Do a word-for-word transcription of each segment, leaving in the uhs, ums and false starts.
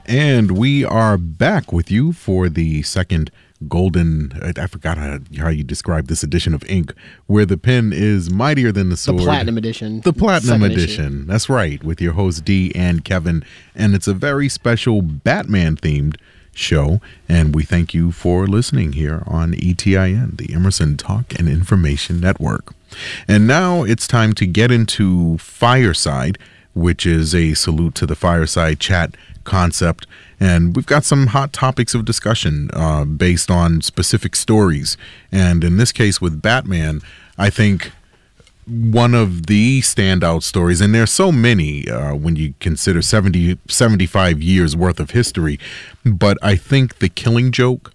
And we are back with you for the second golden, I forgot how, how you describe this edition of Ink, where the pen is mightier than the sword. The Platinum Edition. The Platinum Second Edition. issue. That's right, with your host D and Kevin. And it's a very special Batman-themed show. And we thank you for listening here on E T I N, the Emerson Talk and Information Network. And now it's time to get into Fireside, which is a salute to the Fireside Chat concept. And we've got some hot topics of discussion uh, based on specific stories. And in this case with Batman, I think one of the standout stories, and there's so many uh, when you consider seventy, seventy-five years worth of history, but I think The Killing Joke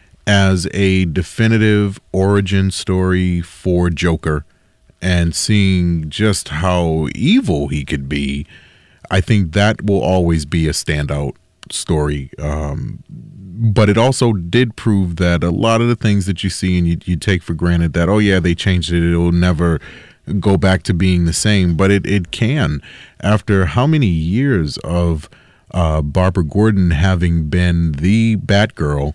as a definitive origin story for Joker and seeing just how evil he could be, I think that will always be a standout story. Um, but it also did prove that a lot of the things that you see and you, you take for granted that, oh yeah, they changed it, it'll never go back to being the same, but it, it can. After how many years of uh, Barbara Gordon having been the Batgirl,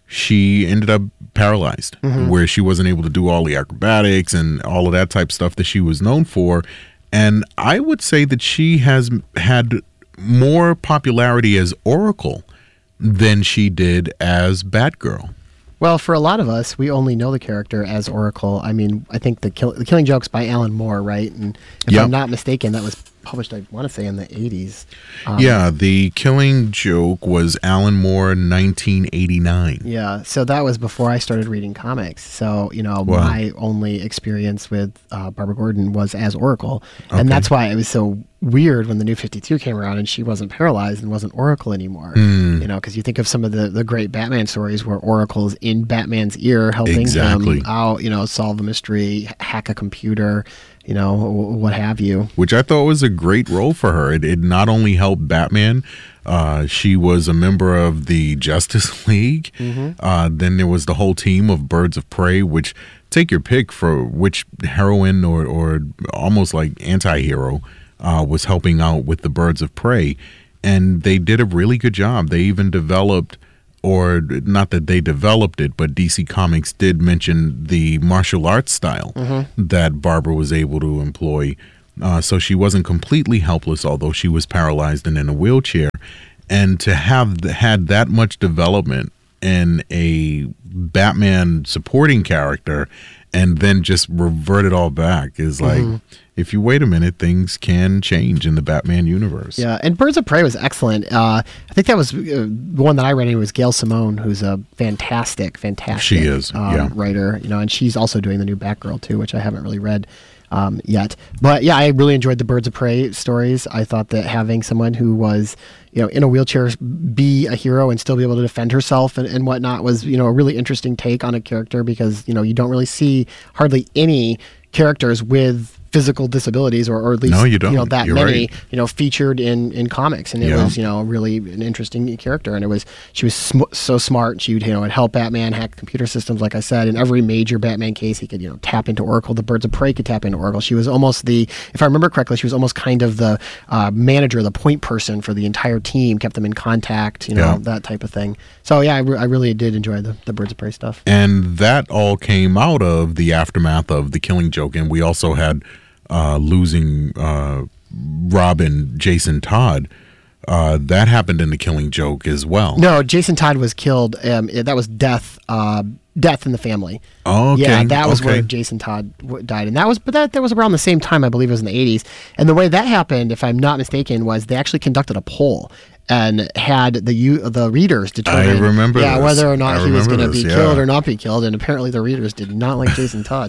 she ended up paralyzed, mm-hmm. where she wasn't able to do all the acrobatics and all of that type of stuff that she was known for. And I would say that she has had more popularity as Oracle than she did as Batgirl. Well, for a lot of us, we only know the character as Oracle. I mean, I think the, kill, the Killing Joke's by Alan Moore, right? And if yep. I'm not mistaken, that was published, I want to say, in the eighties. Um, yeah, The Killing Joke was Alan Moore, nineteen eighty-nine. Yeah, so that was before I started reading comics. So, you know, wow. my only experience with uh, Barbara Gordon was as Oracle. Okay. And that's why it was so weird when the New fifty-two came around and she wasn't paralyzed and wasn't Oracle anymore. Mm. You know, because you think of some of the, the great Batman stories where Oracle's in Batman's ear helping exactly. him out, you know, solve a mystery, hack a computer, you know, what have you. Which I thought was a great role for her. It, it not only helped Batman, uh, she was a member of the Justice League. Mm-hmm. Uh, then there was the whole team of Birds of Prey, which take your pick for which heroine or, or almost like anti-hero uh, was helping out with the Birds of Prey. And they did a really good job. They even developed, or not that they developed it, but D C Comics did mention the martial arts style mm-hmm. that Barbara was able to employ. Uh, so she wasn't completely helpless, although she was paralyzed and in a wheelchair. And to have the, had that much development in a Batman supporting character and then just revert it all back is like, mm-hmm. if you wait a minute, things can change in the Batman universe. Yeah, and Birds of Prey was excellent. Uh, I think that was uh, the one that I read. It was Gail Simone, who's a fantastic, fantastic she is, um, yeah. writer. You know, and she's also doing the new Batgirl too, which I haven't really read um, yet. But yeah, I really enjoyed the Birds of Prey stories. I thought that having someone who was, you know, in a wheelchair be a hero and still be able to defend herself and, and whatnot was, you know, a really interesting take on a character because, you know, you don't really see hardly any characters with physical disabilities, or, or at least no, you, don't. you know that You're many, right. you know, featured in, in comics, and it yeah. was, you know, really an interesting character, and it was she was sm- so smart. She would, you know, would help Batman hack computer systems, like I said, in every major Batman case. He could, you know, tap into Oracle. The Birds of Prey could tap into Oracle. She was almost the, if I remember correctly, she was almost kind of the uh, manager, the point person for the entire team, kept them in contact, you know, yeah. that type of thing. So yeah, I, re- I really did enjoy the, the Birds of Prey stuff. And that all came out of the aftermath of The Killing Joke, and we also had Uh, losing uh, Robin, Jason Todd. Uh, that happened in The Killing Joke as well. No, Jason Todd was killed. Um, that was death. Uh, death in the family. Oh, okay. Yeah, that was okay. where Jason Todd w- died, and that was, but that that was around the same time. I believe it was in the eighties. And the way that happened, if I'm not mistaken, was they actually conducted a poll and had the you the readers determine, I remember yeah, this. whether or not I he was going to be this, killed yeah. or not be killed. And apparently, the readers did not like Jason Todd.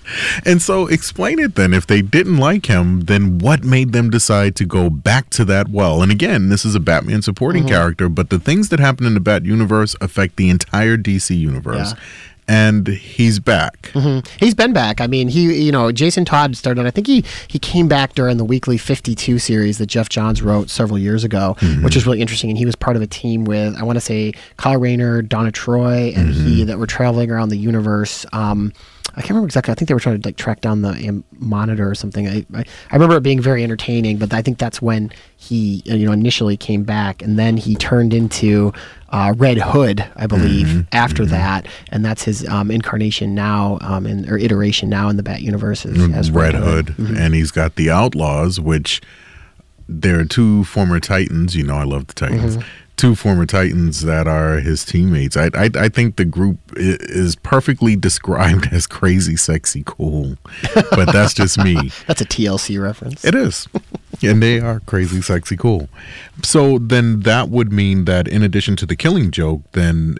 And so, explain it then. If they didn't like him, then what made them decide to go back to that well? And again, this is a Batman supporting mm-hmm. character, but the things that happen in the Bat universe affect the entire D C universe. Yeah. And he's back. Mm-hmm. He's been back. I mean, he, you know, Jason Todd started, I think he, he came back during the Weekly fifty-two series that Jeff Johns wrote several years ago, mm-hmm. which was really interesting. And he was part of a team with, I want to say, Kyle Rayner, Donna Troy, and mm-hmm. he that were traveling around the universe. Um, I can't remember exactly. I think they were trying to like track down the um, Monitor or something. I, I I remember it being very entertaining, but I think that's when he you know initially came back, and then he turned into uh, Red Hood, I believe, mm-hmm. after mm-hmm. that, and that's his um, incarnation now, um, in, or iteration now in the Bat universe as, as Red, Red Hood, Hood. Mm-hmm. and he's got the Outlaws, which there are two former Titans. You know, I love the Titans. Mm-hmm. Two former Titans that are his teammates. I, I I think the group is perfectly described as crazy, sexy, cool. But that's just me. That's a T L C reference. It is. And they are crazy, sexy, cool. So then that would mean that in addition to the Killing Joke, then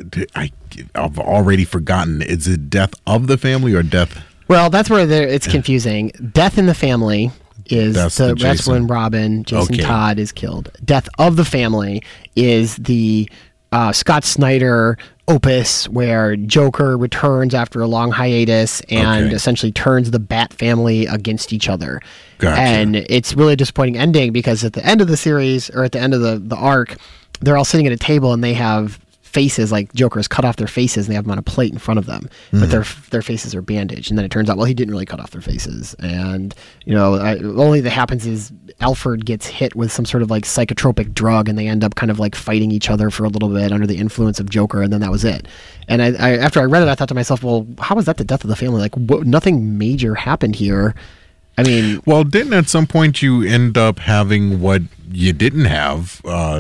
I, I've already forgotten. Is it Death of the Family or Death? Well, that's where it's confusing. Death in the Family is that's, the, the that's when Robin, Jason okay. Todd, is killed. Death of the Family is the uh, Scott Snyder opus where Joker returns after a long hiatus and okay. essentially turns the Bat family against each other. Gotcha. And it's really a disappointing ending because at the end of the series, or at the end of the, the arc, they're all sitting at a table and they have faces, like Joker's cut off their faces and they have them on a plate in front of them, mm-hmm. but their their faces are bandaged. And then it turns out, well, he didn't really cut off their faces. And, you know, I, only that happens is Alfred gets hit with some sort of like psychotropic drug and they end up kind of like fighting each other for a little bit under the influence of Joker. And then that was it. And I, I after I read it, I thought to myself, well, how was that the death of the family? Like wh- nothing major happened here. I mean, well, didn't at some point you end up having what you didn't have uh,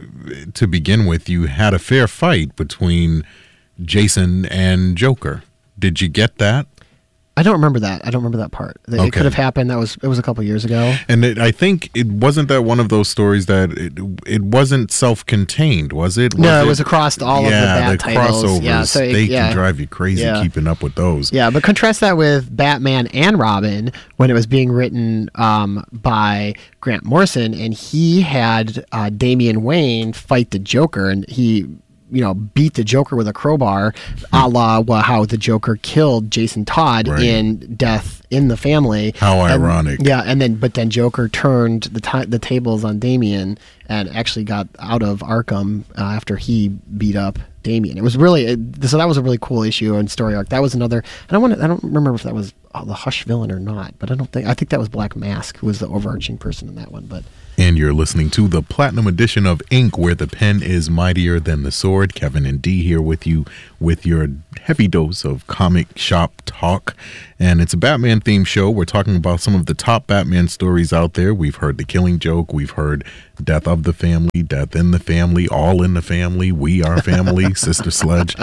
to begin with? You had a fair fight between Jason and Joker. Did you get that? I don't remember that. I don't remember that part. It okay. could have happened. That was it was a couple years ago. And it, I think it wasn't that one of those stories that it, it wasn't self-contained, was it? Was no, it, it was across all yeah, of the Bat the titles. crossovers. Yeah, so it, they yeah. can drive you crazy yeah. keeping up with those. Yeah, but contrast that with Batman and Robin when it was being written um, by Grant Morrison, and he had uh, Damian Wayne fight the Joker, and he, you know, beat the Joker with a crowbar, a la well, how the Joker killed Jason Todd right. in Death in the Family. How and, ironic. Yeah, and then but then Joker turned the t- the tables on Damian and actually got out of Arkham uh, after he beat up Damian. It was really it, so that was a really cool issue and story arc. That was another. I don't want I don't remember if that was oh, the Hush villain or not, but I don't think I think that was Black Mask who was the overarching person in that one, but. And you're listening to the Platinum Edition of Ink, where the pen is mightier than the sword. Kevin and Dee here with you with your heavy dose of comic shop talk. And it's a Batman-themed show. We're talking about some of the top Batman stories out there. We've heard The Killing Joke. We've heard Death of the Family, Death in the Family, All in the Family, We Are Family, Sister Sledge.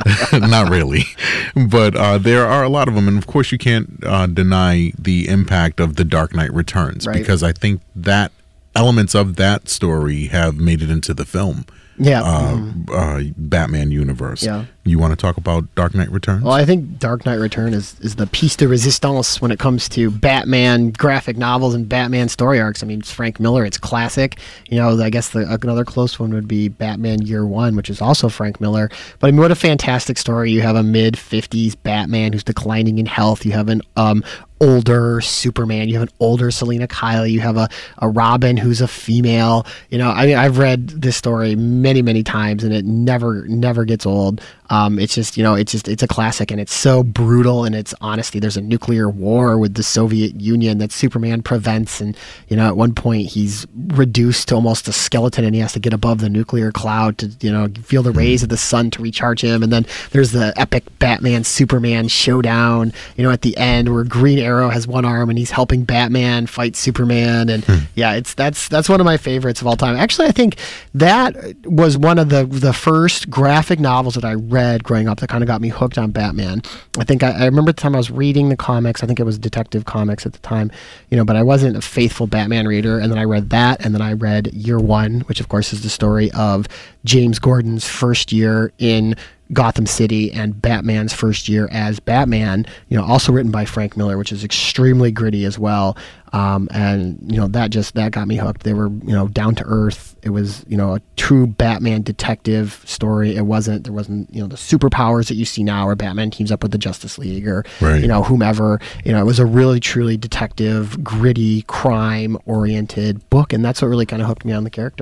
Not really. But uh, there are a lot of them. And, of course, you can't uh, deny the impact of The Dark Knight Returns. Right. Because I think that elements of that story have made it into the film. Yeah, uh, mm-hmm. uh, Batman universe. Yeah. You want to talk about Dark Knight Returns? Well, I think Dark Knight Return is, is the piece de resistance when it comes to Batman graphic novels and Batman story arcs. I mean, it's Frank Miller. It's classic. You know, I guess the, another close one would be Batman Year One, which is also Frank Miller. But I mean, what a fantastic story. You have a mid-fifties Batman who's declining in health. You have an um, older Superman. You have an older Selina Kyle. You have a, a Robin who's a female. You know, I mean, I've read this story many, many times, and it never, never gets old. Um, it's just, you know, it's just, it's a classic, and it's so brutal in its honesty. There's a nuclear war with the Soviet Union that Superman prevents, and, you know, at one point he's reduced to almost a skeleton, and he has to get above the nuclear cloud to, you know, feel the rays of the sun to recharge him. And then there's the epic Batman Superman showdown, you know, at the end where Green Arrow has one arm and he's helping Batman fight Superman. And hmm. yeah, it's that's that's one of my favorites of all time. Actually, I think that was one of the the first graphic novels that I read growing up that kind of got me hooked on Batman. I think I, I remember the time I was reading the comics. I think it was Detective Comics at the time, you know, but I wasn't a faithful Batman reader. And then I read that, and then I read Year One, which of course is the story of James Gordon's first year in Gotham City and Batman's first year as Batman, you know, also written by Frank Miller, which is extremely gritty as well. Um, and, you know, that just, that got me hooked. They were, you know, down to earth. It was, you know, a true Batman detective story. It wasn't, there wasn't, you know, the superpowers that you see now where Batman teams up with the Justice League or, right. you know, whomever. You know, it was a really, truly detective, gritty, crime-oriented book. And that's what really kind of hooked me on the character.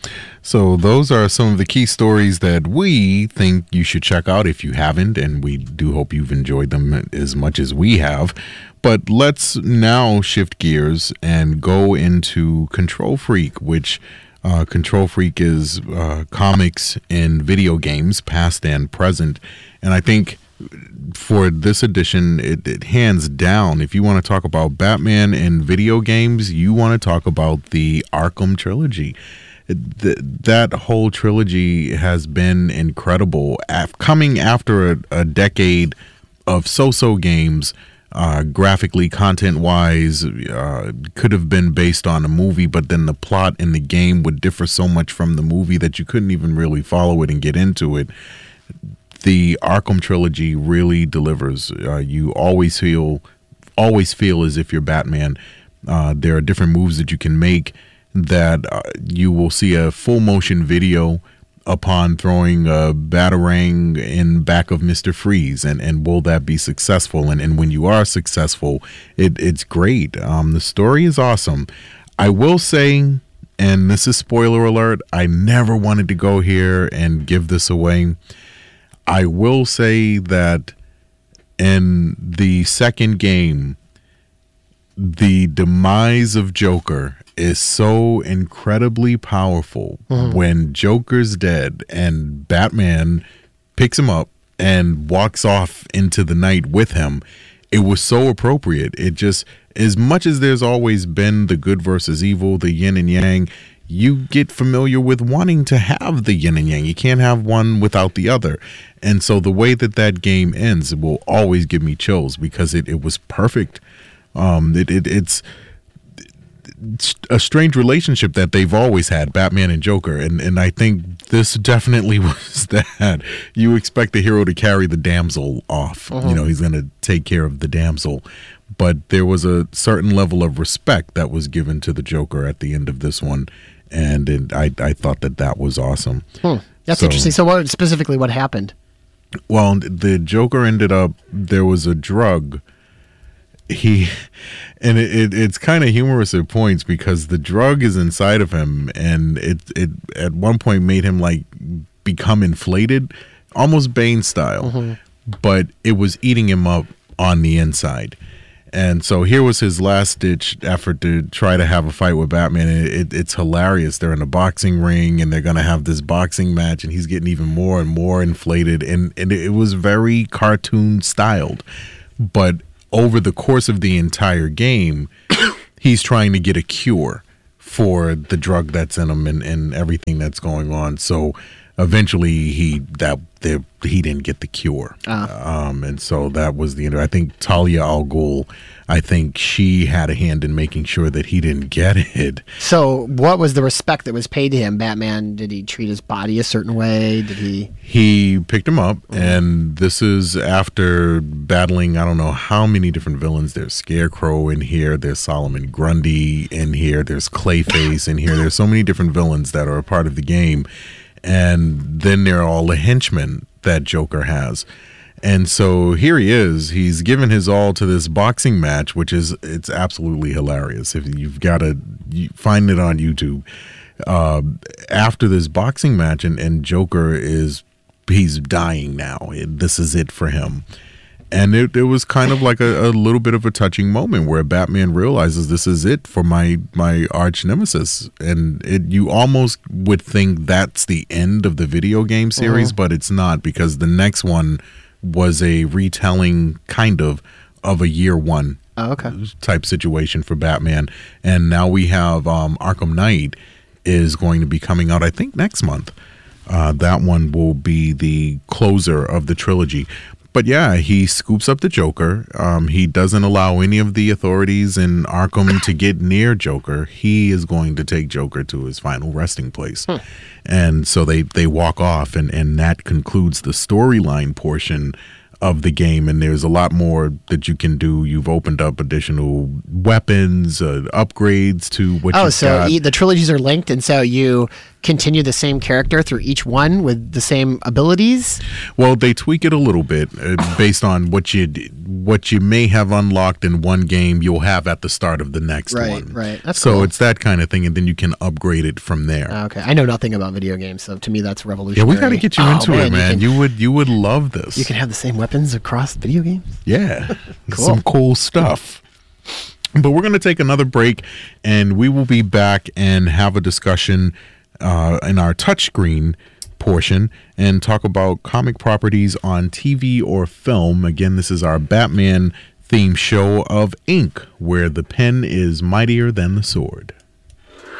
So those are some of the key stories that we think you should check out if you haven't, and we do hope you've enjoyed them as much as we have. But let's now shift gears and go into Control Freak, which uh, Control Freak is uh, comics and video games, past and present. And I think for this edition, it, it hands down, if you want to talk about Batman and video games, you want to talk about the Arkham trilogy. Th- that whole trilogy has been incredible. Af- coming after a, a decade of so-so games, uh, graphically, content-wise, uh, could have been based on a movie, but then the plot in the game would differ so much from the movie that you couldn't even really follow it and get into it. The Arkham trilogy really delivers. Uh, you always feel, always feel as if you're Batman. Uh, there are different moves that you can make that uh, you will see a full motion video upon throwing a Batarang in back of Mister Freeze, and, and will that be successful? And, and when you are successful, it, it's great. Um, the story is awesome. I will say, and this is spoiler alert, I never wanted to go here and give this away. I will say that in the second game, the demise of Joker is so incredibly powerful. Mm-hmm. When Joker's dead and Batman picks him up and walks off into the night with him, it was so appropriate. It just, as much as there's always been the good versus evil, the yin and yang, you get familiar with wanting to have the yin and yang. You can't have one without the other. And so the way that that game ends will always give me chills because it, it was perfect. Um, it, it it's a strange relationship that they've always had, Batman and Joker, and and I think this definitely was that. You expect the hero to carry the damsel off. Uh-huh. You know, he's going to take care of the damsel, but there was a certain level of respect that was given to the Joker at the end of this one, and it, I I thought that that was awesome. Hmm. That's so interesting. So, what specifically what happened? Well, the Joker ended up, there was a drug. He and it, it it's kind of humorous at points because the drug is inside of him, and it it at one point made him like become inflated, almost Bane style, mm-hmm. but it was eating him up on the inside. And so here was his last ditch effort to try to have a fight with Batman. And it, it, it's hilarious. They're in a boxing ring and they're going to have this boxing match, and he's getting even more and more inflated, and, and it was very cartoon styled, but over the course of the entire game, he's trying to get a cure for the drug that's in him and, and everything that's going on. So eventually he that the, he didn't get the cure. Uh. Um, and so that was the end. I think Talia al Ghul, I think she had a hand in making sure that he didn't get it. So what was the respect that was paid to him? Batman, did he treat his body a certain way? Did he? He picked him up, mm-hmm. and this is after battling, I don't know how many different villains. There's Scarecrow in here. There's Solomon Grundy in here. There's Clayface in here. There's so many different villains that are a part of the game. And then there are all the henchmen that Joker has. And so here he is. He's given his all to this boxing match, which is, it's absolutely hilarious. If you've got to you find it on YouTube. Uh, after this boxing match, and, and Joker is, he's dying now. This is it for him. And it, it was kind of like a, a little bit of a touching moment where Batman realizes this is it for my, my arch nemesis. And it, you almost would think that's the end of the video game series, uh-huh. but it's not, because the next one was a retelling kind of of a year one oh, okay. type situation for Batman. And now we have um, Arkham Knight is going to be coming out, I think, next month. Uh, that one will be the closer of the trilogy. But yeah, he scoops up the Joker. Um, he doesn't allow any of the authorities in Arkham to get near Joker. He is going to take Joker to his final resting place. Hmm. And so they, they walk off, and, and that concludes the storyline portion of the game. And there's a lot more that you can do. You've opened up additional weapons, uh, upgrades to what oh, you've so got. Oh, so the trilogies are linked, and so you continue the same character through each one with the same abilities? Well, they tweak it a little bit uh, based on what you what you may have unlocked in one game, you'll have at the start of the next Right, one. right. That's so cool. it's that kind of thing, and then you can upgrade it from there. Okay, I know nothing about video games, so to me that's Yeah, revolutionary. we got to get you Oh, into it, man. You, You would you would love this. can, you can have the same weapons across video games. Yeah, Cool. some cool stuff. But we're going to take another break, and we will be back and have a discussion uh, in our touchscreen portion and talk about comic properties on T V or film. Again, this is our Batman theme show of Ink, where the pen is mightier than the sword.